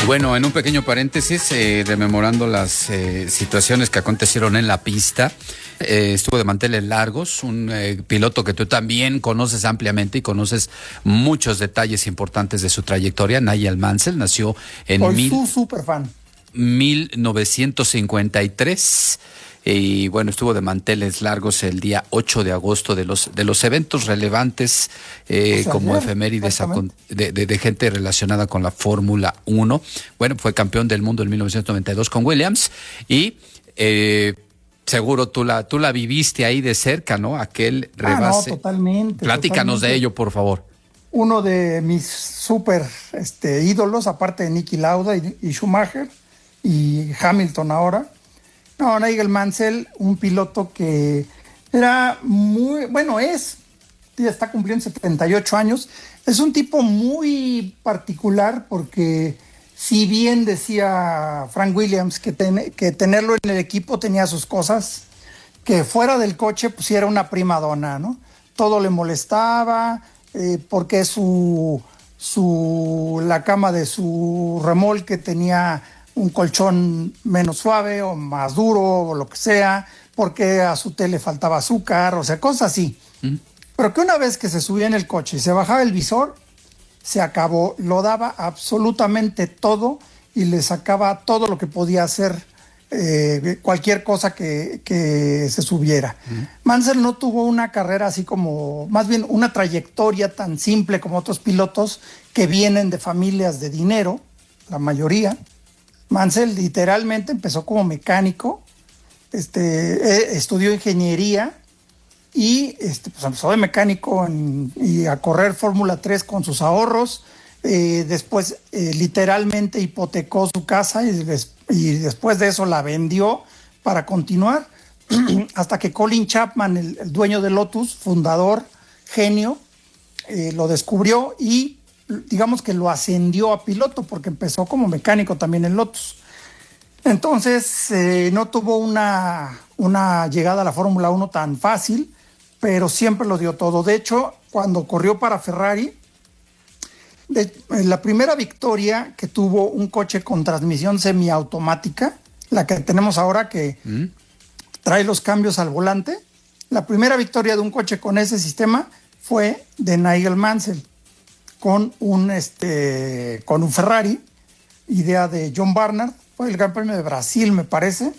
Bueno, en un pequeño paréntesis, rememorando las situaciones que acontecieron en la pista, estuvo de manteles largos, un piloto que tú también conoces ampliamente y conoces muchos detalles importantes de su trayectoria. Nigel Mansell nació en Soy su super fan. 1953. Y bueno, estuvo de manteles largos el día 8 de agosto de los eventos relevantes como ayer, efemérides de gente relacionada con la Fórmula 1. Bueno, fue campeón del mundo en 1992 con Williams y seguro tú la viviste ahí de cerca, ¿no? Aquel rebase. No, totalmente. Platícanos totalmente. de ello, por favor. Uno de mis súper ídolos, aparte de Niki Lauda y Schumacher y Hamilton ahora. No, Nigel Mansell, un piloto que era ya está cumpliendo 78 años. Es un tipo muy particular porque si bien decía Frank Williams que tenerlo en el equipo tenía sus cosas, que fuera del coche pues sí era una prima donna, ¿no? Todo le molestaba, porque la cama de su remolque tenía un colchón menos suave o más duro o lo que sea, porque a su té le faltaba azúcar, o sea, cosas así. Pero que una vez que se subía en el coche y se bajaba el visor, se acabó, lo daba absolutamente todo y le sacaba todo lo que podía hacer, cualquier cosa que se subiera. Mansell no tuvo una carrera así como, más bien una trayectoria tan simple como otros pilotos que vienen de familias de dinero, la mayoría. Mansell literalmente empezó como mecánico, estudió ingeniería y pues empezó de mecánico y a correr Fórmula 3 con sus ahorros. Después literalmente hipotecó su casa y después de eso la vendió para continuar hasta que Colin Chapman, el dueño de Lotus, fundador, genio, lo descubrió y digamos que lo ascendió a piloto porque empezó como mecánico también en Lotus. Entonces no tuvo una llegada a la Fórmula 1 tan fácil, pero siempre lo dio todo. De hecho, cuando corrió para Ferrari, la primera victoria que tuvo un coche con transmisión semiautomática, la que tenemos ahora que trae los cambios al volante, la primera victoria de un coche con ese sistema fue de Nigel Mansell con un Ferrari, idea de John Barnard, fue el Gran Premio de Brasil, me parece.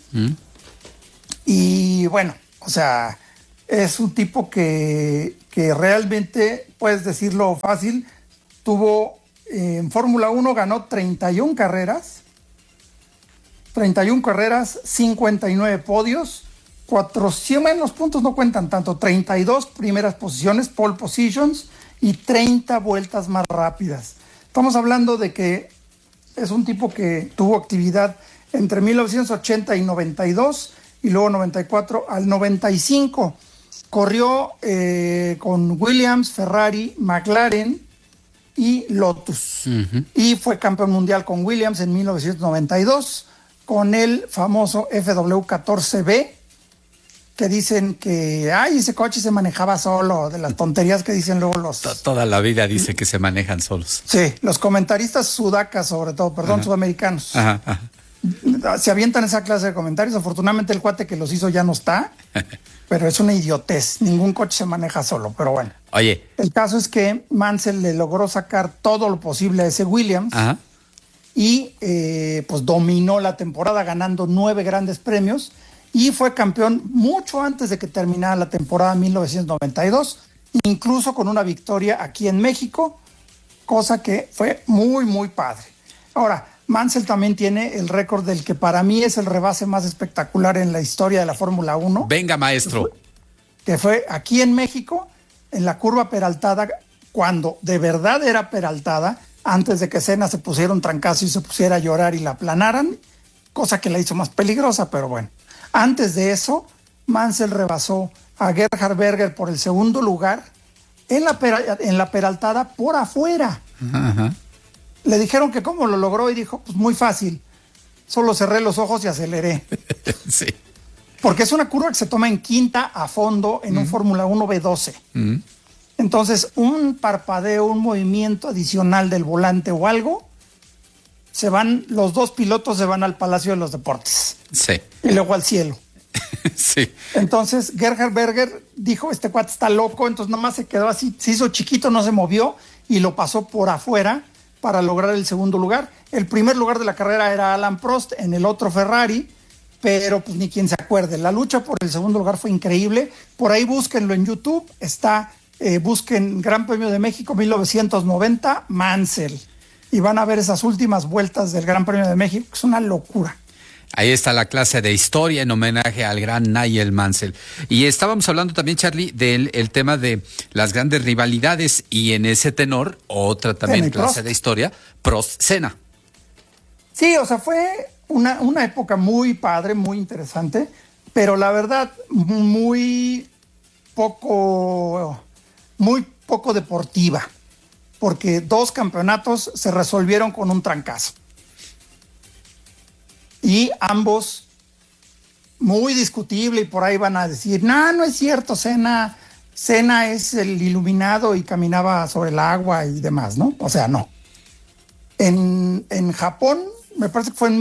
Y bueno, o sea, es un tipo que realmente, puedes decirlo fácil, tuvo en Fórmula 1, ganó 31 carreras, 59 podios, 400, los puntos no cuentan tanto, 32 primeras posiciones, pole positions, y 30 vueltas más rápidas. Estamos hablando de que es un tipo que tuvo actividad entre 1980 y 92 y luego 94 al 95. Corrió con Williams, Ferrari, McLaren y Lotus. Y fue campeón mundial con Williams en 1992 con el famoso FW14B, que dicen que ese coche se manejaba solo, de las tonterías que dicen luego los... Toda la vida dice que se manejan solos. Sí, los comentaristas sudacas sobre todo, sudamericanos. Ajá. Se avientan esa clase de comentarios. Afortunadamente el cuate que los hizo ya no está, pero es una idiotez. Ningún coche se maneja solo, pero bueno. Oye. El caso es que Mansell le logró sacar todo lo posible a ese Williams. Ajá. Y pues dominó la temporada ganando 9 grandes premios. Y fue campeón mucho antes de que terminara la temporada 1992, incluso con una victoria aquí en México, cosa que fue muy, muy padre. Ahora, Mansell también tiene el récord del que para mí es el rebase más espectacular en la historia de la Fórmula 1. Venga, maestro. Que fue aquí en México, en la curva peraltada, cuando de verdad era peraltada, antes de que Senna se pusiera un trancazo y se pusiera a llorar y la aplanaran, cosa que la hizo más peligrosa, pero bueno. Antes de eso, Mansell rebasó a Gerhard Berger por el segundo lugar en la peraltada por afuera. Ajá. Le dijeron que cómo lo logró y dijo, pues muy fácil, solo cerré los ojos y aceleré. Sí. Porque es una curva que se toma en quinta a fondo en un Fórmula 1 V12. Entonces, un parpadeo, un movimiento adicional del volante o algo los dos pilotos se van al Palacio de los Deportes. Sí. Y luego al cielo. Sí. Entonces Gerhard Berger dijo, este cuate está loco, entonces nomás se quedó así, se hizo chiquito, no se movió y lo pasó por afuera para lograr el segundo lugar. El primer lugar de la carrera era Alain Prost en el otro Ferrari, pero pues ni quien se acuerde. La lucha por el segundo lugar fue increíble. Por ahí búsquenlo en YouTube, busquen Gran Premio de México 1990, Mansell, y van a ver esas últimas vueltas del Gran Premio de México, que es una locura. Ahí está la clase de historia en homenaje al gran Nigel Mansell. Y estábamos hablando también, Charlie, del el tema de las grandes rivalidades y en ese tenor, otra también clase de historia, Prost-Senna. Sí, o sea, fue una época muy padre, muy interesante, pero la verdad muy poco deportiva, porque 2 campeonatos se resolvieron con un trancazo. Y ambos muy discutible, y por ahí van a decir, no es cierto, Senna es el iluminado y caminaba sobre el agua y demás, ¿no? O sea, no. En Japón, me parece que fue en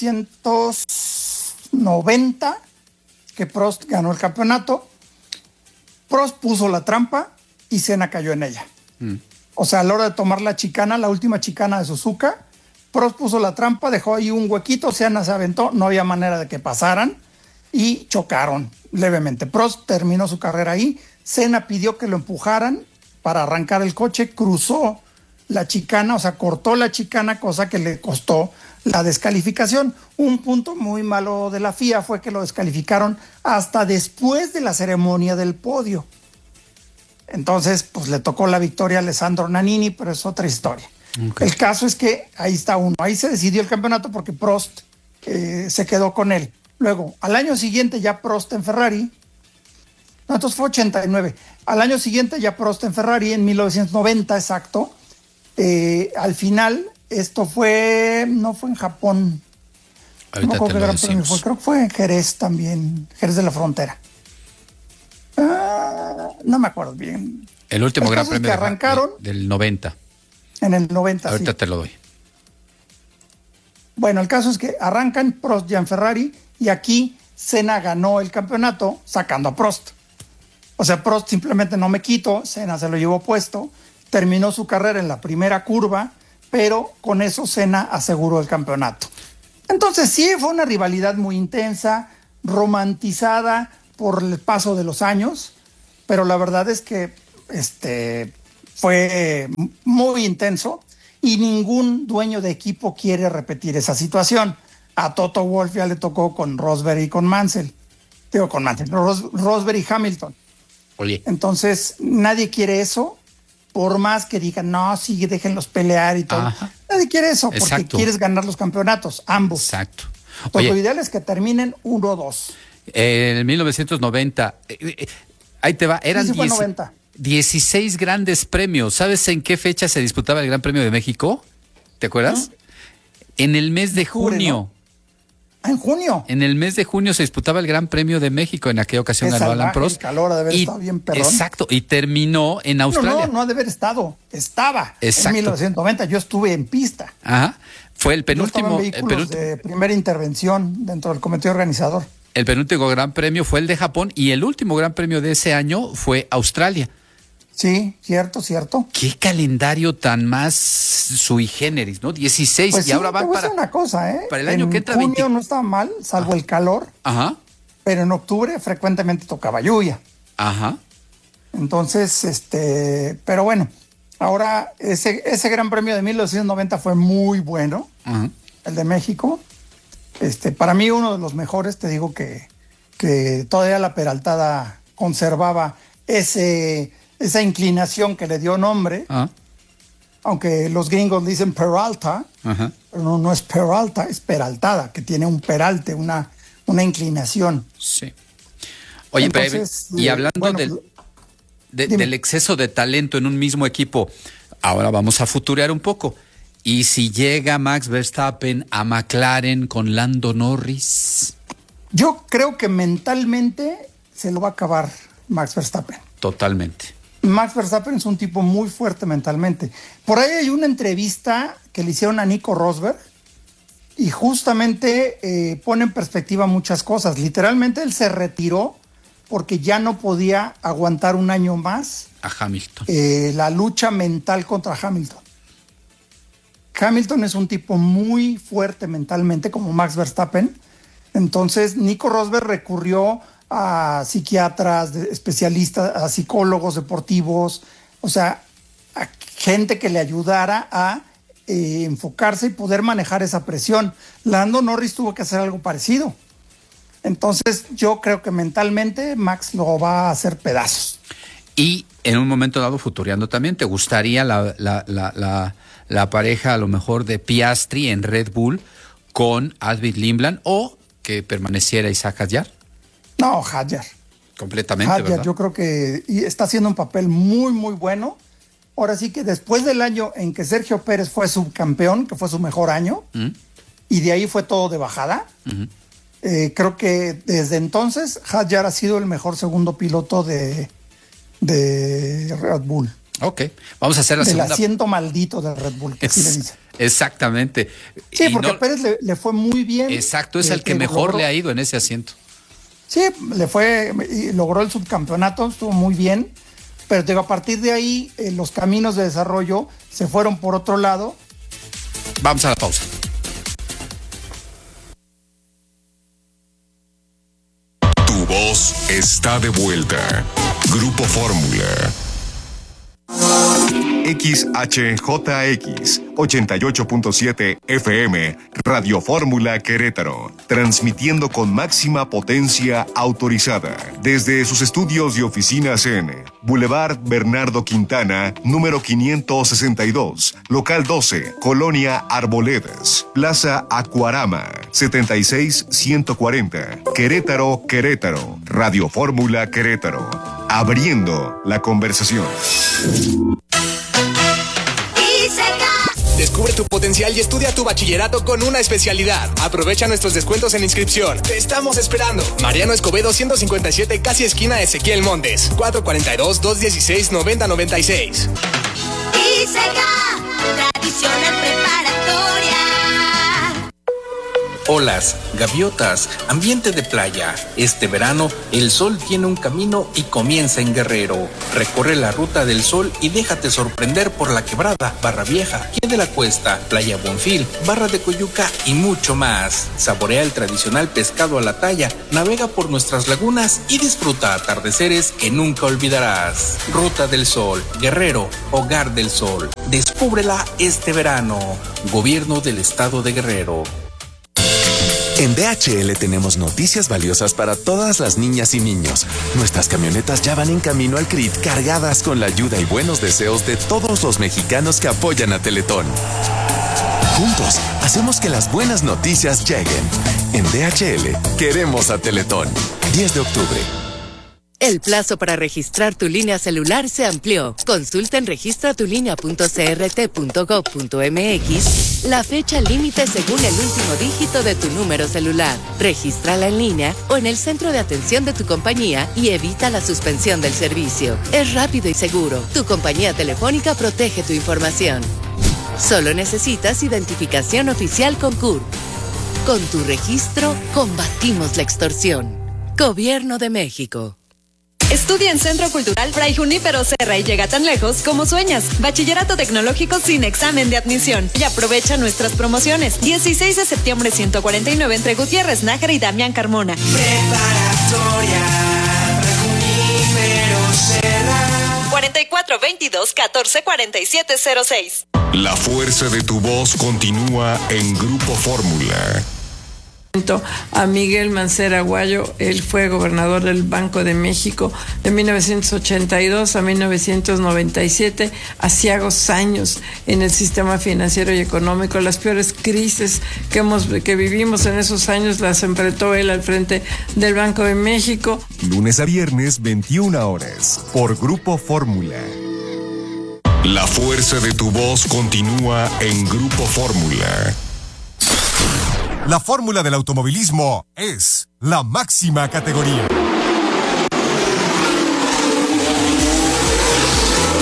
1990 que Prost ganó el campeonato. Prost puso la trampa y Senna cayó en ella. O sea, a la hora de tomar la chicana, la última chicana de Suzuka, Prost puso la trampa, dejó ahí un huequito, Senna se aventó, no había manera de que pasaran y chocaron levemente. Prost terminó su carrera ahí, Senna pidió que lo empujaran para arrancar el coche, cruzó la chicana, o sea, cortó la chicana, cosa que le costó la descalificación. Un punto muy malo de la FIA fue que lo descalificaron hasta después de la ceremonia del podio. Entonces, pues le tocó la victoria a Alessandro Nannini, pero es otra historia. Okay. El caso es que ahí está uno. Ahí se decidió el campeonato porque Prost se quedó con él. Luego, al año siguiente ya Prost en Ferrari. No, entonces fue 89. Al año siguiente ya Prost en Ferrari, en 1990 exacto. Al final, esto no fue en Japón. Ahorita no te lo decimos. Creo que fue en Jerez también, Jerez de la Frontera. No me acuerdo bien. El último Gran Premio que arrancaron del 90. En el 90, Ahorita sí. te lo doy. Bueno, el caso es que arrancan Prost ya en Ferrari y aquí Senna ganó el campeonato sacando a Prost. O sea, Prost simplemente no me quito, Senna se lo llevó puesto, terminó su carrera en la primera curva, pero con eso Senna aseguró el campeonato. Entonces sí, fue una rivalidad muy intensa, romantizada por el paso de los años, pero la verdad es que fue muy intenso y ningún dueño de equipo quiere repetir esa situación. A Toto Wolff ya le tocó con Rosberg y con Mansell. Rosberg y Hamilton. Oye. Entonces, nadie quiere eso, por más que digan, no, sí, déjenlos pelear y todo. Ajá. Nadie quiere eso, porque Exacto. quieres ganar los campeonatos, ambos. Exacto. Entonces, lo ideal es que terminen 1-2. En 1990, ahí te va, eran Sí, fue 90. 16 grandes premios. ¿Sabes en qué fecha se disputaba el Gran Premio de México? ¿Te acuerdas? En el mes de junio. ¿No? ¿En junio? En el mes de junio se disputaba el Gran Premio de México. En aquella ocasión ganó Alain Prost. El calor ha de haber estado bien perrón. Exacto, y terminó en Australia. No ha de haber estado. Estaba exacto. En 1990. Yo estuve en pista. Ajá. Fue el penúltimo. Yo estaba en vehículos de primera intervención dentro del comité organizador. El penúltimo Gran Premio fue el de Japón y el último Gran Premio de ese año fue Australia. Sí, cierto. Qué calendario tan más sui generis, ¿no? 16 pues y sí, ahora van para una cosa, para el año que entra. En junio no estaba mal, salvo el calor. Ajá. Pero en octubre frecuentemente tocaba lluvia. Ajá. Entonces, pero bueno, ahora ese Gran Premio de 1990 fue muy bueno. Ajá. El de México. Para mí uno de los mejores, te digo que todavía la Peraltada conservaba esa inclinación que le dio nombre, aunque los gringos dicen Peralta, ajá, pero no es Peralta, es Peraltada, que tiene un peralte, una inclinación. Sí. Oye, entonces, y hablando del exceso de talento en un mismo equipo, ahora vamos a futurear un poco. ¿Y si llega Max Verstappen a McLaren con Lando Norris? Yo creo que mentalmente se lo va a acabar Max Verstappen. Totalmente. Max Verstappen es un tipo muy fuerte mentalmente. Por ahí hay una entrevista que le hicieron a Nico Rosberg y justamente pone en perspectiva muchas cosas. Literalmente él se retiró porque ya no podía aguantar un año más a Hamilton. La lucha mental contra Hamilton. Hamilton es un tipo muy fuerte mentalmente, como Max Verstappen. Entonces, Nico Rosberg recurrió a psiquiatras, especialistas, a psicólogos deportivos, o sea, a gente que le ayudara a enfocarse y poder manejar esa presión. Lando Norris tuvo que hacer algo parecido. Entonces, yo creo que mentalmente Max lo va a hacer pedazos. Y en un momento dado, futureando también, ¿te gustaría la pareja a lo mejor de Piastri en Red Bull con Albert Lindblad o que permaneciera Isaac Hadjar? No, Hadjar. Completamente, Hadjar, ¿verdad? yo creo que está haciendo un papel muy, muy bueno. Ahora sí que después del año en que Sergio Pérez fue subcampeón, que fue su mejor año, y de ahí fue todo de bajada, creo que desde entonces Hadjar ha sido el mejor segundo piloto de Red Bull. Ok, vamos a hacer la segunda. Del asiento maldito de Red Bull, que así le dicen. Exactamente. Sí, y porque a Pérez le fue muy bien. Exacto, es el que mejor le ha ido en ese asiento. Sí, le fue, y logró el subcampeonato, estuvo muy bien, pero digo, a partir de ahí los caminos de desarrollo se fueron por otro lado. Vamos a la pausa. Tu voz está de vuelta. Grupo Fórmula. XHJX 88.7 FM, Radio Fórmula Querétaro, transmitiendo con máxima potencia autorizada desde sus estudios y oficinas en Boulevard Bernardo Quintana, número 562, local 12, Colonia Arboledas, Plaza Acuarama, 76140, Querétaro, Querétaro, Radio Fórmula Querétaro, abriendo la conversación. Descubre tu potencial y estudia tu bachillerato con una especialidad. Aprovecha nuestros descuentos en inscripción. Te estamos esperando. Mariano Escobedo 157, casi esquina Ezequiel Montes. 442-216-9096. Tradicional preparatoria. Olas, gaviotas, ambiente de playa. Este verano, el sol tiene un camino y comienza en Guerrero. Recorre la ruta del sol y déjate sorprender por La Quebrada, Barra Vieja, Pie de la Cuesta, Playa Bonfil, Barra de Coyuca y mucho más. Saborea el tradicional pescado a la talla, navega por nuestras lagunas y disfruta atardeceres que nunca olvidarás. Ruta del Sol, Guerrero, Hogar del Sol. Descúbrela este verano. Gobierno del Estado de Guerrero. En DHL tenemos noticias valiosas para todas las niñas y niños. Nuestras camionetas ya van en camino al CRIT cargadas con la ayuda y buenos deseos de todos los mexicanos que apoyan a Teletón. Juntos, hacemos que las buenas noticias lleguen. En DHL, queremos a Teletón. 10 de octubre. El plazo para registrar tu línea celular se amplió. Consulta en registratulínea.crt.gov.mx la fecha límite según el último dígito de tu número celular. Regístrala en línea o en el centro de atención de tu compañía y evita la suspensión del servicio. Es rápido y seguro. Tu compañía telefónica protege tu información. Solo necesitas identificación oficial con CURP. Con tu registro, combatimos la extorsión. Gobierno de México. Estudia en Centro Cultural Fray Junípero Serra y llega tan lejos como sueñas. Bachillerato tecnológico sin examen de admisión. Y aprovecha nuestras promociones. 16 de septiembre 149 entre Gutiérrez Nájera y Damián Carmona. Preparatoria Junípero Serra. 4422-144706. La fuerza de tu voz continúa en Grupo Fórmula. A Miguel Mancera Aguayo, él fue gobernador del Banco de México de 1982 a 1997, aciagos años en el sistema financiero y económico. Las peores crisis que vivimos en esos años las enfrentó él al frente del Banco de México. Lunes a viernes, 21 horas, por Grupo Fórmula. La fuerza de tu voz continúa en Grupo Fórmula. La fórmula del automovilismo es la máxima categoría.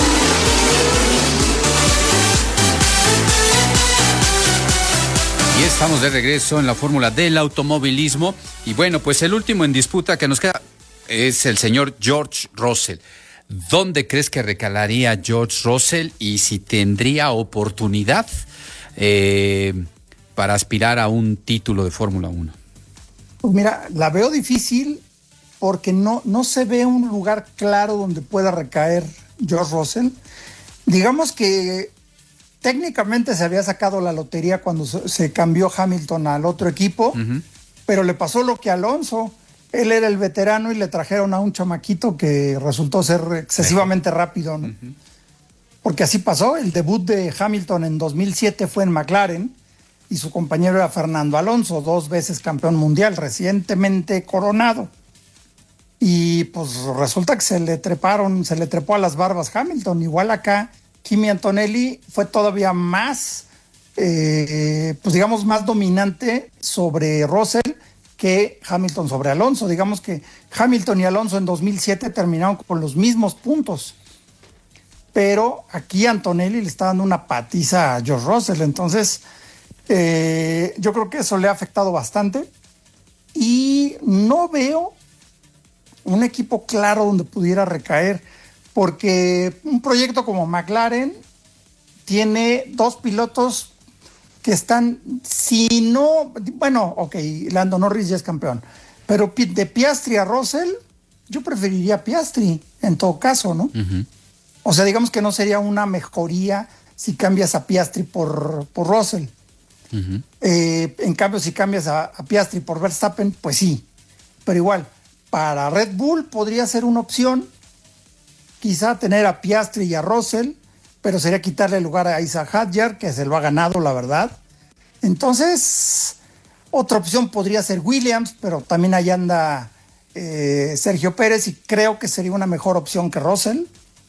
Y Estamos de regreso en la fórmula del automovilismo y bueno, pues el último en disputa que nos queda es el señor George Russell. ¿Dónde crees que recalaría George Russell y si tendría oportunidad para aspirar a un título de Fórmula 1? Pues mira, la veo difícil porque no se ve un lugar claro donde pueda recaer George Russell. Digamos que técnicamente se había sacado la lotería cuando se cambió Hamilton al otro equipo, pero le pasó lo que a Alonso. Él era el veterano y le trajeron a un chamaquito que resultó ser excesivamente rápido, ¿no? Porque así pasó. El debut de Hamilton en 2007 fue en McLaren y su compañero era Fernando Alonso, 2 veces campeón mundial, recientemente coronado. Y pues resulta que se le trepó a las barbas Hamilton. Igual acá, Kimi Antonelli fue todavía más, pues digamos, más dominante sobre Russell que Hamilton sobre Alonso. Digamos que Hamilton y Alonso en 2007 terminaron con los mismos puntos. Pero aquí Antonelli le está dando una patiza a George Russell. Entonces, yo creo que eso le ha afectado bastante. Y no veo un equipo claro donde pudiera recaer, porque un proyecto como McLaren tiene 2 pilotos que están, si no, bueno, ok, Lando Norris ya es campeón, pero de Piastri a Russell, yo preferiría Piastri en todo caso, ¿no? O sea, digamos que no sería una mejoría si cambias a Piastri por Russell. En cambio, si cambias a Piastri por Verstappen, pues sí, pero igual, para Red Bull podría ser una opción, quizá tener a Piastri y a Russell, pero sería quitarle el lugar a Isaac Hadjar, que se lo ha ganado, la verdad. Entonces, otra opción podría ser Williams, pero también ahí anda Sergio Pérez y creo que sería una mejor opción que Russell,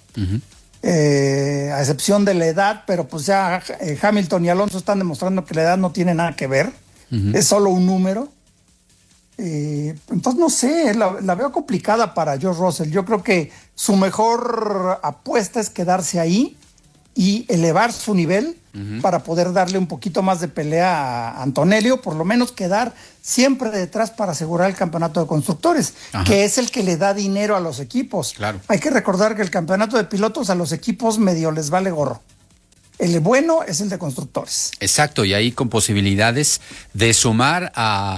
a excepción de la edad, pero pues ya Hamilton y Alonso están demostrando que la edad no tiene nada que ver, es solo un número. Entonces no sé, la veo complicada para George Russell. Yo creo que su mejor apuesta es quedarse ahí y elevar su nivel para poder darle un poquito más de pelea a Antonelli, o por lo menos quedar siempre detrás para asegurar el campeonato de constructores, que es el que le da dinero a los equipos. Claro. Hay que recordar que el campeonato de pilotos a los equipos medio les vale gorro. El bueno es el de constructores. Exacto, y ahí con posibilidades de sumar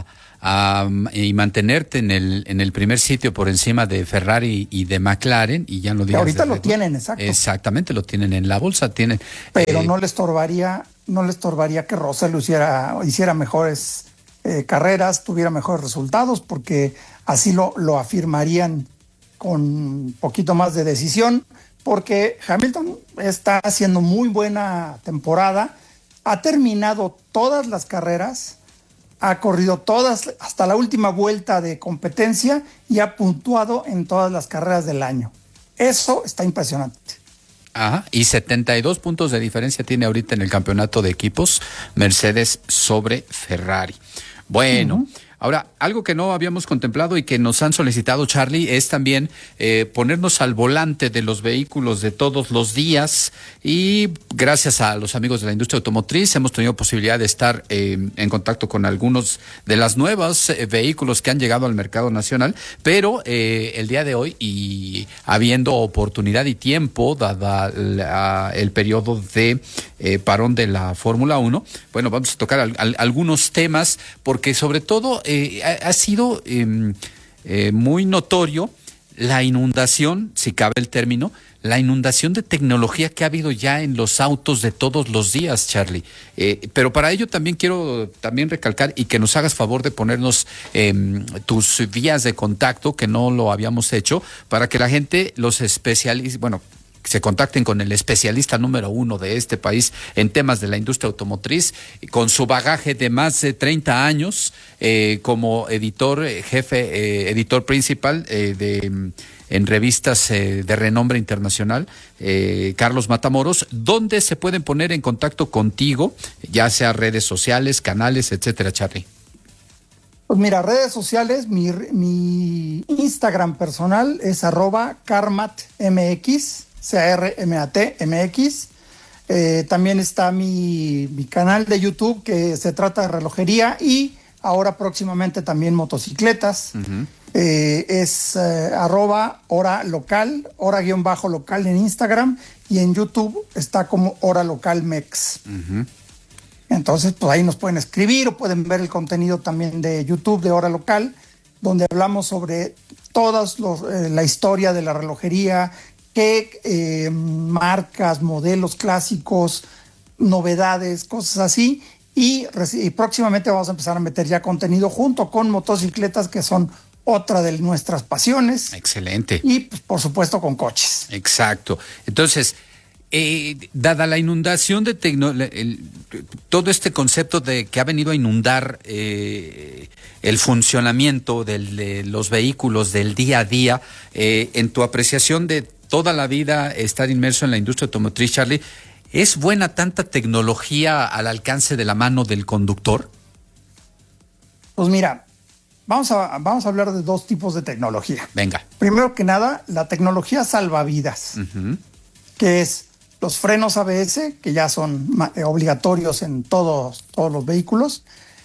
y mantenerte en el primer sitio por encima de Ferrari y de McLaren, y ya no digas. Ahorita lo tienen, exacto. Exactamente, lo tienen en la bolsa, tienen. Pero no le estorbaría que Russell hiciera mejores carreras, tuviera mejores resultados, porque así lo afirmarían con un poquito más de decisión, porque Hamilton está haciendo muy buena temporada, ha terminado todas las carreras, ha corrido todas hasta la última vuelta de competencia y ha puntuado en todas las carreras del año. Eso está impresionante. Ajá, y 72 puntos de diferencia tiene ahorita en el campeonato de equipos Mercedes sobre Ferrari. Bueno, ahora, algo que no habíamos contemplado y que nos han solicitado, Charlie, es también ponernos al volante de los vehículos de todos los días, y gracias a los amigos de la industria automotriz hemos tenido posibilidad de estar en contacto con algunos de los nuevos vehículos que han llegado al mercado nacional, pero el día de hoy, y habiendo oportunidad y tiempo, dada el periodo de parón de la Fórmula 1, bueno, vamos a tocar algunos temas, porque sobre todo ha sido muy notorio la inundación, si cabe el término, la inundación de tecnología que ha habido ya en los autos de todos los días, Charlie. Pero para ello también quiero recalcar y que nos hagas favor de ponernos tus vías de contacto, que no lo habíamos hecho, para que la gente, los especialistas, bueno, se contacten con el especialista número 1 de este país en temas de la industria automotriz, con su bagaje de más de 30 años como editor editor principal en revistas de renombre internacional, Carlos Matamoros. ¿Dónde se pueden poner en contacto contigo, ya sea redes sociales, canales, etcétera, Charlie? Pues mira, redes sociales, mi Instagram personal es @carmatmx, CARMATMX. También está mi canal de YouTube que se trata de relojería y ahora próximamente también motocicletas. Es @hora local, hora_local en Instagram, y en YouTube está como Hora Local Mex. Entonces, pues ahí nos pueden escribir o pueden ver el contenido también de YouTube de Hora Local, donde hablamos sobre la historia de la relojería, qué marcas, modelos clásicos, novedades, cosas así. Y próximamente vamos a empezar a meter ya contenido junto con motocicletas, que son otra de nuestras pasiones. Excelente. Y pues, por supuesto con coches. Exacto. Entonces, dada la inundación de todo este concepto de que ha venido a inundar el funcionamiento de los vehículos del día a día, en tu apreciación de toda la vida estar inmerso en la industria automotriz, Charlie, ¿es buena tanta tecnología al alcance de la mano del conductor? Pues mira, vamos a hablar de dos tipos de tecnología. Venga. Primero que nada, la tecnología salvavidas, que es los frenos ABS, que ya son obligatorios en todos los vehículos.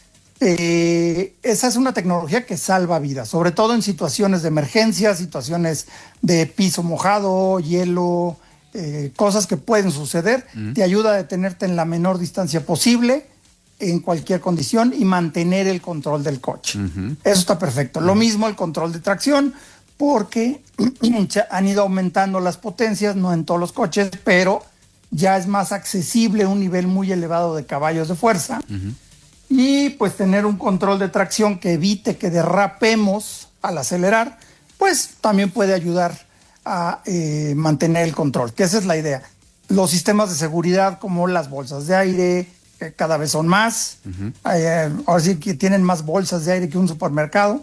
Esa es una tecnología que salva vidas, sobre todo en situaciones de emergencia, situaciones de piso mojado, hielo, cosas que pueden suceder. Te ayuda a detenerte en la menor distancia posible, en cualquier condición, y mantener el control del coche. Eso está perfecto. Lo mismo el control de tracción, porque han ido aumentando las potencias, no en todos los coches, pero ya es más accesible un nivel muy elevado de caballos de fuerza. Y pues tener un control de tracción que evite que derrapemos al acelerar, pues también puede ayudar a mantener el control, que esa es la idea. Los sistemas de seguridad, como las bolsas de aire, que cada vez son más. Ahora sí que tienen más bolsas de aire que un supermercado.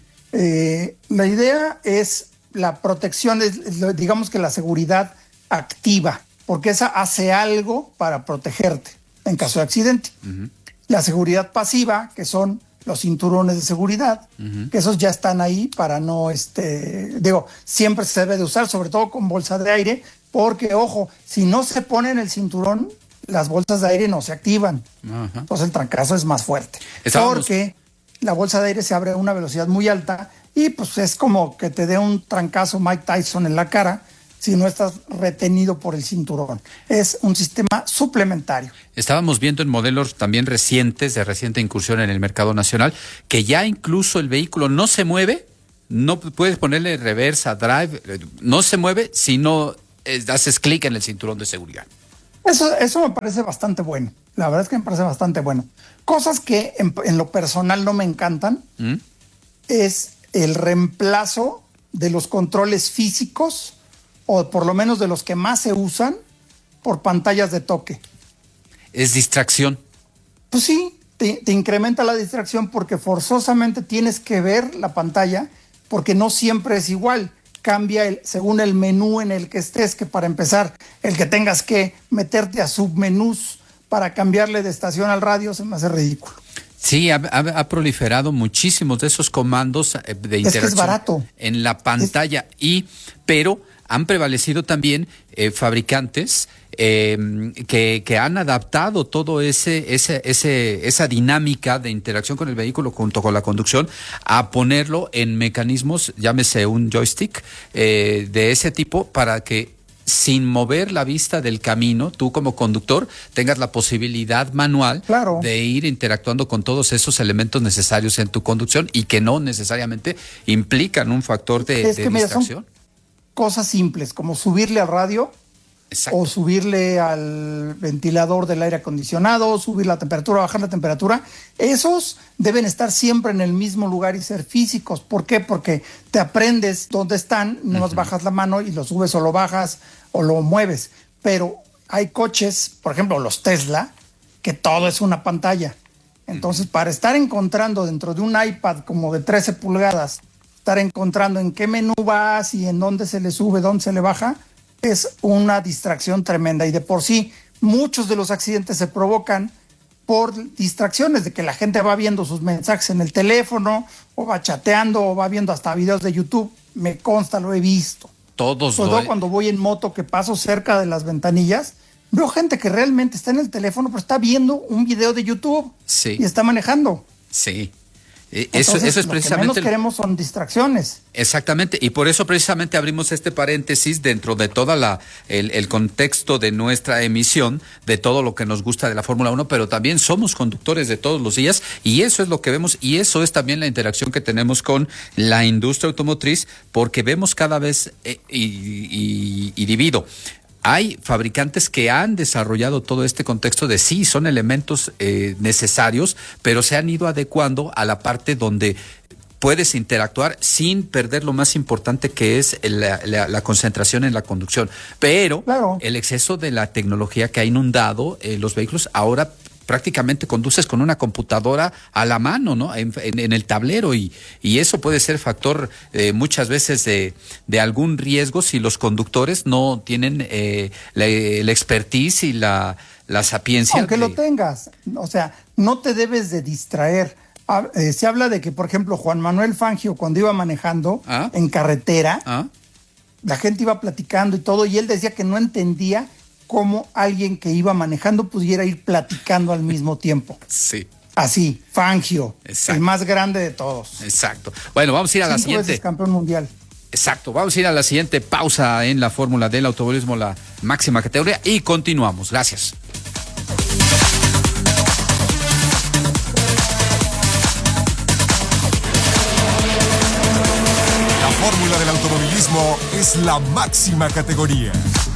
La idea es la protección, digamos que la seguridad activa, porque esa hace algo para protegerte en caso de accidente. La seguridad pasiva, que son los cinturones de seguridad, que esos ya están ahí para no, siempre se debe de usar, sobre todo con bolsa de aire, porque, ojo, si no se pone en el cinturón, las bolsas de aire no se activan. Entonces el trancazo es más fuerte. Porque la bolsa de aire se abre a una velocidad muy alta y pues es como que te dé un trancazo Mike Tyson en la cara si no estás retenido por el cinturón. Es un sistema suplementario. Estábamos viendo en modelos también recientes, de reciente incursión en el mercado nacional, que ya incluso el vehículo no se mueve, no puedes ponerle reversa, drive, no se mueve si no haces clic en el cinturón de seguridad. Eso me parece bastante bueno. La verdad es que me parece bastante bueno. Cosas que en lo personal no me encantan es el reemplazo de los controles físicos, o por lo menos de los que más se usan, por pantallas de toque. ¿Es distracción? Pues sí, te incrementa la distracción porque forzosamente tienes que ver la pantalla, porque no siempre es igual. Cambia según el menú en el que estés, que para empezar, el que tengas que meterte a submenús para cambiarle de estación al radio se me hace ridículo. Sí, ha proliferado muchísimos de esos comandos de interacción. Es que es barato. En la pantalla, pero han prevalecido también fabricantes que han adaptado todo esa dinámica de interacción con el vehículo junto con la conducción a ponerlo en mecanismos, llámese un joystick de ese tipo, para que sin mover la vista del camino, tú como conductor tengas la posibilidad manual de ir interactuando con todos esos elementos necesarios en tu conducción y que no necesariamente implican un factor de distracción. Mira, son cosas simples como subirle al radio. Exacto. O subirle al ventilador del aire acondicionado, subir la temperatura, bajar la temperatura. Esos deben estar siempre en el mismo lugar y ser físicos. ¿Por qué? Porque te aprendes dónde están, no nos bajas la mano y lo subes o lo bajas o lo mueves. Pero hay coches, por ejemplo los Tesla, que todo es una pantalla. Entonces, para estar encontrando dentro de un iPad como de 13 pulgadas, estar encontrando en qué menú vas y en dónde se le sube, dónde se le baja, es una distracción tremenda. Y de por sí, muchos de los accidentes se provocan por distracciones, de que la gente va viendo sus mensajes en el teléfono, o va chateando, o va viendo hasta videos de YouTube. Me consta, lo he visto. Todos cuando voy en moto, que paso cerca de las ventanillas, Veo gente que realmente está en el teléfono, pero está viendo un video de YouTube y está manejando. Sí. Entonces, eso es lo precisamente. Lo que menos queremos son distracciones. Exactamente, y por eso precisamente abrimos este paréntesis dentro de toda el contexto de nuestra emisión, de todo lo que nos gusta de la Fórmula 1, pero también somos conductores de todos los días, y eso es lo que vemos, y eso es también la interacción que tenemos con la industria automotriz, porque vemos cada vez, y divido. Hay fabricantes que han desarrollado todo este contexto de sí, son elementos necesarios, pero se han ido adecuando a la parte donde puedes interactuar sin perder lo más importante, que es la concentración en la conducción. Pero el exceso de la tecnología que ha inundado los vehículos, ahora prácticamente conduces con una computadora a la mano, ¿no? En el tablero, y eso puede ser factor muchas veces de algún riesgo si los conductores no tienen la expertise y la sapiencia. Aunque lo tengas, o sea, no te debes de distraer. Se habla de que, por ejemplo, Juan Manuel Fangio, cuando iba manejando en carretera, la gente iba platicando y todo, y él decía que no entendía cómo alguien que iba manejando pudiera ir platicando al mismo tiempo. Sí. Así, Fangio, el más grande de todos. Exacto. Bueno, vamos a ir a la siguiente. 5 veces campeón mundial. Exacto, vamos a ir a la siguiente pausa en la fórmula del automovilismo, la máxima categoría, y continuamos. Gracias. La fórmula del automovilismo es la máxima categoría.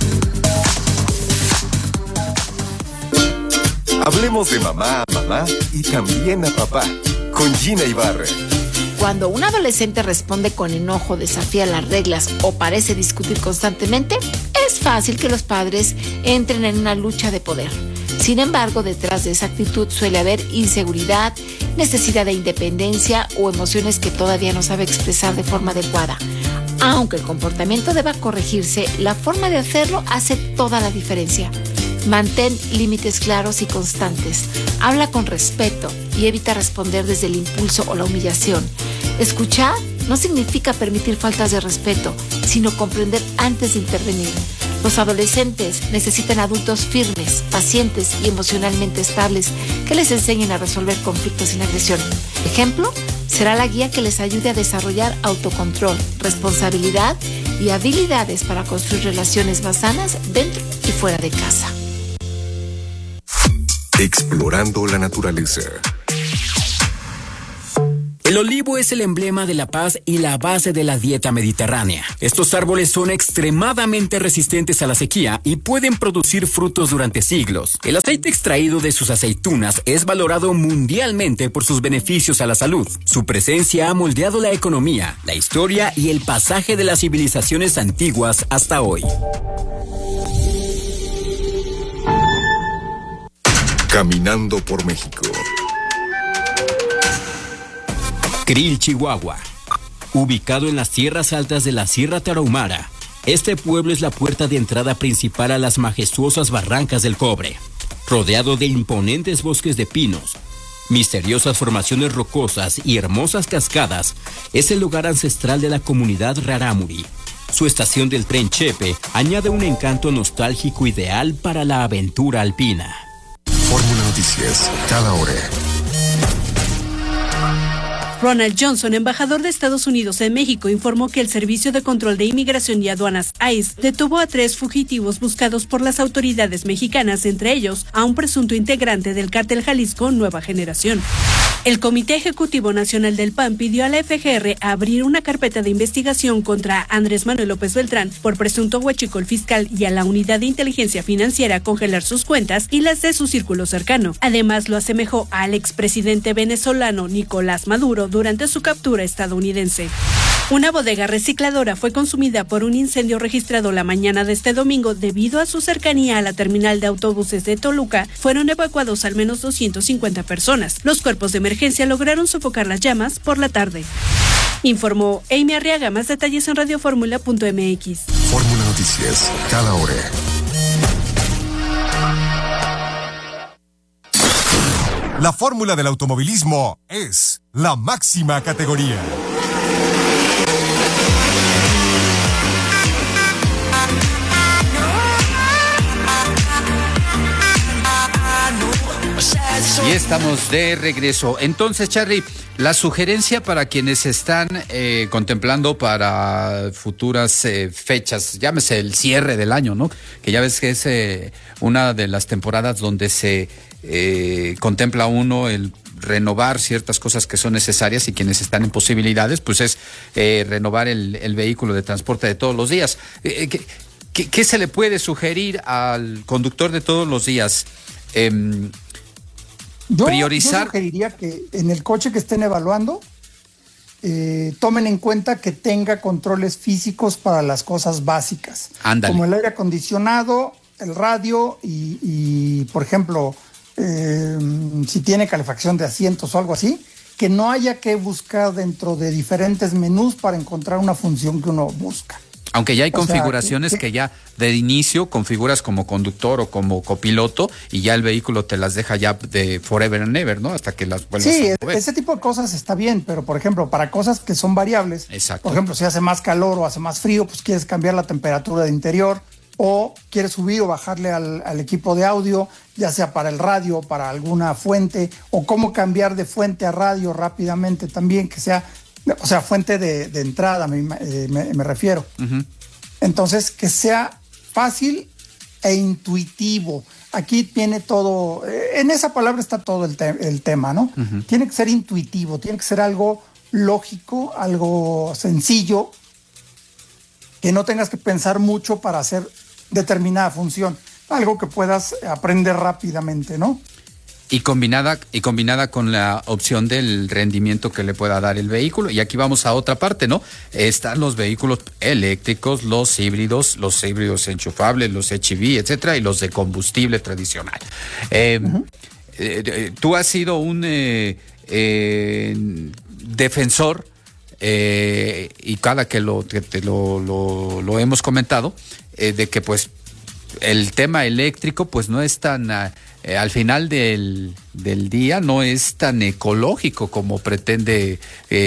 Hablemos de mamá a mamá y también a papá, con Gina Ibarra. Cuando un adolescente responde con enojo, desafía las reglas o parece discutir constantemente, es fácil que los padres entren en una lucha de poder. Sin embargo, detrás de esa actitud suele haber inseguridad, necesidad de independencia o emociones que todavía no sabe expresar de forma adecuada. Aunque el comportamiento deba corregirse, la forma de hacerlo hace toda la diferencia. Mantén límites claros y constantes. Habla con respeto y evita responder desde el impulso o la humillación. Escuchar no significa permitir faltas de respeto, sino comprender antes de intervenir. Los adolescentes necesitan adultos firmes, pacientes y emocionalmente estables que les enseñen a resolver conflictos sin agresión. Ejemplo, será la guía que les ayude a desarrollar autocontrol, responsabilidad y habilidades para construir relaciones más sanas dentro y fuera de casa. Explorando la naturaleza. El olivo es el emblema de la paz y la base de la dieta mediterránea. Estos árboles son extremadamente resistentes a la sequía y pueden producir frutos durante siglos. El aceite extraído de sus aceitunas es valorado mundialmente por sus beneficios a la salud. Su presencia ha moldeado la economía, la historia y el pasaje de las civilizaciones antiguas hasta hoy. Caminando por México. Krill, Chihuahua. Ubicado en las tierras altas de la Sierra Tarahumara, este pueblo es la puerta de entrada principal a las majestuosas barrancas del Cobre. Rodeado de imponentes bosques de pinos, misteriosas formaciones rocosas y hermosas cascadas, es el lugar ancestral de la comunidad rarámuri. Su estación del tren Chepe añade un encanto nostálgico ideal para la aventura alpina. Fórmula Noticias, cada hora. Ronald Johnson, embajador de Estados Unidos en México, informó que el Servicio de Control de Inmigración y Aduanas, ICE, detuvo a 3 fugitivos buscados por las autoridades mexicanas, entre ellos a un presunto integrante del cártel Jalisco Nueva Generación. El Comité Ejecutivo Nacional del PAN pidió a la FGR abrir una carpeta de investigación contra Andrés Manuel López Beltrán por presunto huachicol fiscal y a la Unidad de Inteligencia Financiera congelar sus cuentas y las de su círculo cercano. Además, lo asemejó al expresidente venezolano Nicolás Maduro durante su captura estadounidense. Una bodega recicladora fue consumida por un incendio registrado la mañana de este domingo. Debido a su cercanía a la terminal de autobuses de Toluca, fueron evacuados al menos 250 personas. Los cuerpos de emergencia lograron sofocar las llamas por la tarde. Informó Amy Arriaga. Más detalles en radioformula.mx. Fórmula Noticias, cada hora. La fórmula del automovilismo es la máxima categoría. Y estamos de regreso. Entonces, Charly, la sugerencia para quienes están contemplando para futuras fechas, llámese el cierre del año, ¿no? Que ya ves que es una de las temporadas donde se contempla uno el renovar ciertas cosas que son necesarias, y quienes están en posibilidades, pues es renovar el vehículo de transporte de todos los días. ¿Qué se le puede sugerir al conductor de todos los días? Priorizar. Yo sugeriría que en el coche que estén evaluando tomen en cuenta que tenga controles físicos para las cosas básicas. Ándale. Como el aire acondicionado, el radio y por ejemplo, si tiene calefacción de asientos o algo así, que no haya que buscar dentro de diferentes menús para encontrar una función que uno busca. Aunque ya hay configuraciones que ya de inicio configuras como conductor o como copiloto, y ya el vehículo te las deja ya de forever and ever, ¿no? Hasta que las vuelvas a mover. Ese tipo de cosas está bien, pero por ejemplo, para cosas que son variables, exacto. Por ejemplo, si hace más calor o hace más frío, pues quieres cambiar la temperatura de interior, o quieres subir o bajarle al equipo de audio, ya sea para el radio, para alguna fuente, o cómo cambiar de fuente a radio rápidamente también, que sea, o sea, fuente de entrada, me refiero. Uh-huh. Entonces, que sea fácil e intuitivo. Aquí tiene todo, en esa palabra está todo el tema, ¿no? Uh-huh. Tiene que ser intuitivo, tiene que ser algo lógico, algo sencillo, que no tengas que pensar mucho para hacer determinada función, algo que puedas aprender rápidamente, ¿no? Y combinada con la opción del rendimiento que le pueda dar el vehículo. Y aquí vamos a otra parte, ¿no? Están los vehículos eléctricos, los híbridos enchufables, los HEV, etcétera, y los de combustible tradicional. Uh-huh. Tú has sido un defensor, y cada que lo hemos comentado, de que pues el tema eléctrico pues no es tan al final del día no es tan ecológico como pretende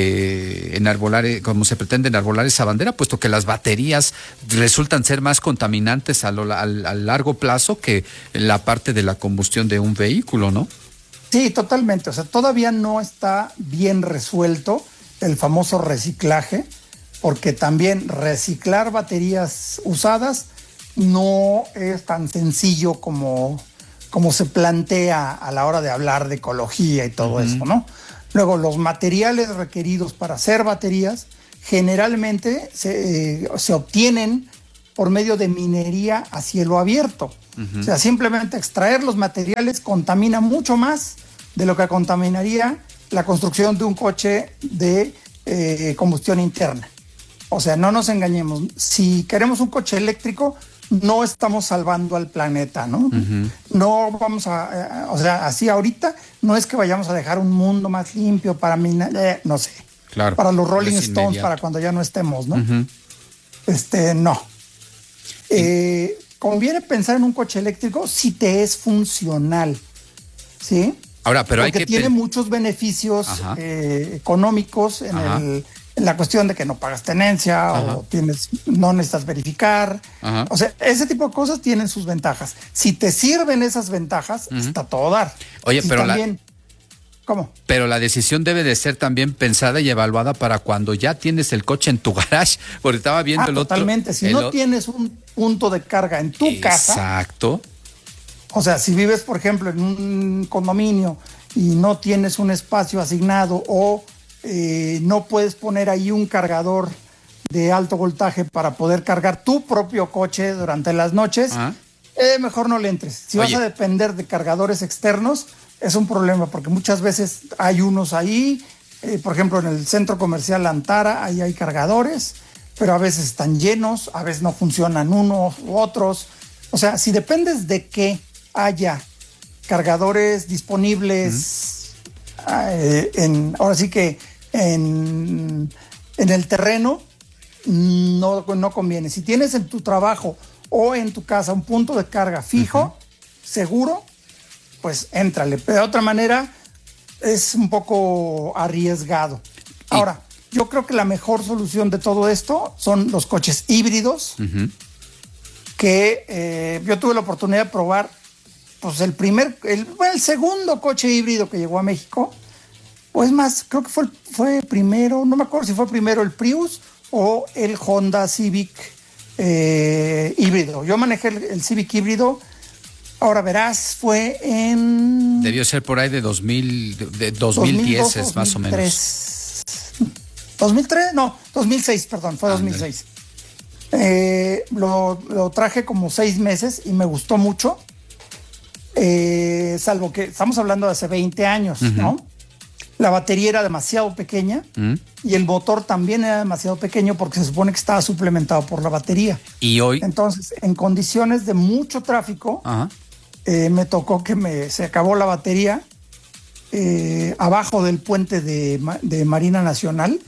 como se pretende enarbolar esa bandera, puesto que las baterías resultan ser más contaminantes a largo plazo que la parte de la combustión de un vehículo, ¿no? Sí, totalmente. O sea, todavía no está bien resuelto el famoso reciclaje, porque también reciclar baterías usadas no es tan sencillo como se plantea a la hora de hablar de ecología y todo eso, ¿no? Luego, los materiales requeridos para hacer baterías generalmente se obtienen por medio de minería a cielo abierto. O sea, simplemente extraer los materiales contamina mucho más de lo que contaminaría la construcción de un coche de combustión interna. O sea, no nos engañemos. Si queremos un coche eléctrico, no estamos salvando al planeta, ¿no? Uh-huh. No vamos o sea, así ahorita no es que vayamos a dejar un mundo más limpio para no sé. Claro. Para los Rolling Stones, para cuando ya no estemos, ¿no? Uh-huh. No. Conviene pensar en un coche eléctrico si te es funcional, ¿sí? Ahora, pero porque tiene muchos beneficios económicos en la cuestión de que no pagas tenencia o no necesitas verificar. O sea, ese tipo de cosas tienen sus ventajas. Si te sirven esas ventajas, está todo dar. Oye, pero también, ¿cómo? Pero la decisión debe de ser también pensada y evaluada para cuando ya tienes el coche en tu garage, porque estaba viendo el otro. Totalmente. Si no tienes un punto de carga en tu casa. Exacto. O sea, si vives, por ejemplo, en un condominio y no tienes un espacio asignado o no puedes poner ahí un cargador de alto voltaje para poder cargar tu propio coche durante las noches, mejor no le entres. Si vas a depender de cargadores externos, es un problema, porque muchas veces hay unos ahí, por ejemplo, en el centro comercial Antara, ahí hay cargadores, pero a veces están llenos, a veces no funcionan unos u otros. O sea, si dependes de que haya cargadores disponibles ahora sí que en el terreno, no conviene. Si tienes en tu trabajo o en tu casa un punto de carga fijo, seguro, pues éntrale. Pero de otra manera es un poco arriesgado. Ahora, yo creo que la mejor solución de todo esto son los coches híbridos, que yo tuve la oportunidad de probar pues el segundo coche híbrido que llegó a México, o es más, creo que fue primero, no me acuerdo si fue primero el Prius o el Honda Civic híbrido. Yo manejé el Civic híbrido, ahora verás, fue en... Debió ser por ahí de 2010 es más o menos. 2003, no, 2006, perdón, fue 2006. Lo traje como 6 meses y me gustó mucho, salvo que estamos hablando de hace 20 años, ¿no? La batería era demasiado pequeña y el motor también era demasiado pequeño porque se supone que estaba suplementado por la batería. ¿Y hoy? Entonces, en condiciones de mucho tráfico, me tocó que se acabó la batería abajo del puente de Marina Nacional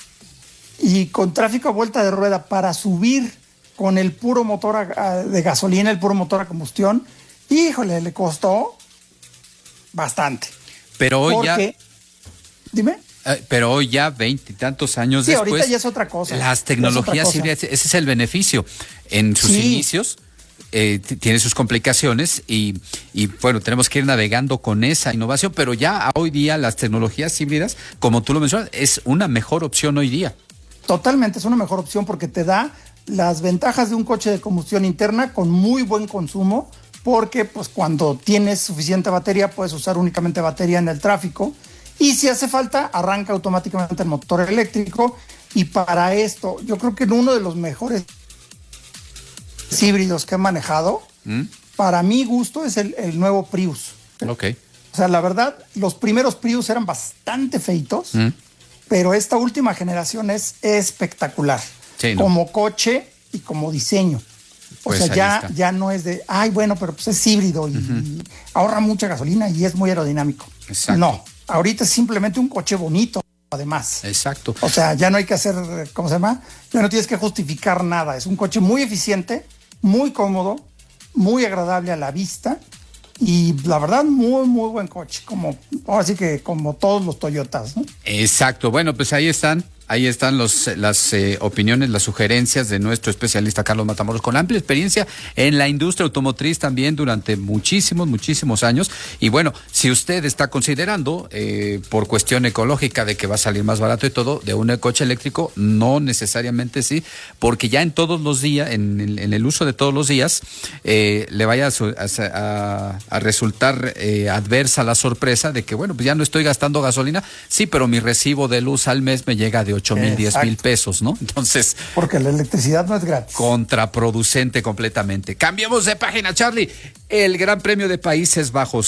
y con tráfico a vuelta de rueda para subir con el puro motor de gasolina, el puro motor a combustión, híjole, le costó bastante. Pero hoy porque, dime. Pero hoy ya 20 y tantos años después. Ahorita ya es otra cosa. Las tecnologías híbridas, ese es el beneficio. En sus inicios tiene sus complicaciones y bueno, tenemos que ir navegando con esa innovación, pero ya hoy día las tecnologías híbridas, como tú lo mencionas, es una mejor opción hoy día. Totalmente, es una mejor opción porque te da las ventajas de un coche de combustión interna con muy buen consumo, porque pues cuando tienes suficiente batería puedes usar únicamente batería en el tráfico y si hace falta arranca automáticamente el motor eléctrico. Y para esto yo creo que uno de los mejores híbridos que he manejado, para mi gusto, es el nuevo Prius. Ok. O sea, la verdad, los primeros Prius eran bastante feitos, pero esta última generación es espectacular, sí, ¿no? Como coche y como diseño. Pues o sea, ya no es de, bueno, pero pues es híbrido y ahorra mucha gasolina y es muy aerodinámico. Exacto. No, ahorita es simplemente un coche bonito, además. Exacto. O sea, ya no hay que hacer, ¿cómo se llama? Ya no tienes que justificar nada. Es un coche muy eficiente, muy cómodo, muy agradable a la vista y la verdad, muy, muy buen coche. Ahora sí que como todos los Toyotas, ¿no? Exacto. Bueno, pues ahí están las opiniones, las sugerencias de nuestro especialista Carlos Matamoros, con amplia experiencia en la industria automotriz también durante muchísimos años. Y bueno, si usted está considerando por cuestión ecológica de que va a salir más barato y todo, de un coche eléctrico, no necesariamente sí, porque ya en todos los días, en el uso de todos los días, le vaya a resultar adversa la sorpresa de que, bueno, pues ya no estoy gastando gasolina, sí, pero mi recibo de luz al mes me llega de 8,000, 10,000 pesos, ¿no? Entonces. Porque la electricidad no es gratis. Contraproducente completamente. Cambiemos de página, Charlie. El Gran Premio de Países Bajos